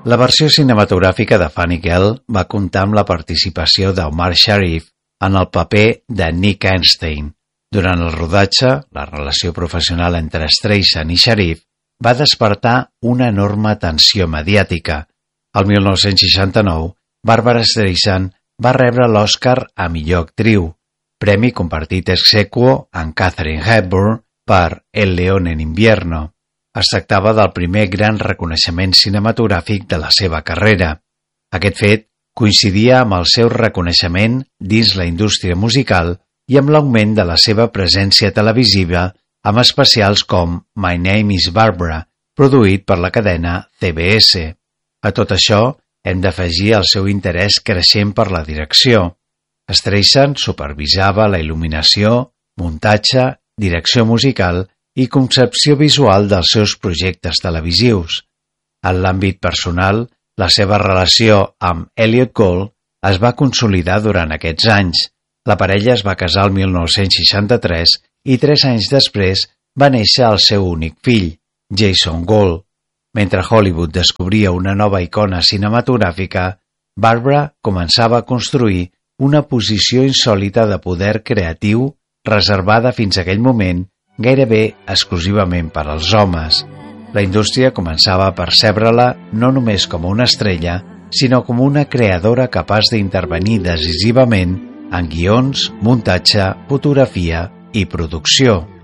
La versió cinematogràfica de Funny Girl va comptar amb la participació d'Omar Sharif en el paper de Nick Einstein. Durant el rodatge, la relació professional entre Streisand i Sharif va despertar una enorme tensió mediàtica. El 1969, Barbra Streisand va rebre l'Oscar a millor actriu, premi compartit ex aequo amb Katharine Hepburn per El León en invierno. Es tractava del primer gran reconeixement cinematogràfic de la seva carrera. Aquest fet coincidia amb el seu reconeixement dins la indústria musical i amb l'augment de la seva presència televisiva amb especials com My Name is Barbra, produït per la cadena CBS. A tot això hem d'afegir el seu interès creixent per la direcció. Streisand supervisava la il·luminació, muntatge, direcció musical i concepció visual dels seus projectes televisius. En l'àmbit personal, la seva relació amb Elliot Gould es va consolidar durant aquests anys. La parella es va casar el 1963 i 3 anys després va néixer el seu únic fill, Jason Gould. Mentre Hollywood descobria una nova icona cinematogràfica, Barbra començava a construir una posició insòlita de poder creatiu reservada fins a aquell moment gairebé exclusivament per als homes. La indústria començava a percebre-la no només com una estrella, sinó com una creadora capaç d'intervenir decisivament en guions, muntatge, fotografia i producció.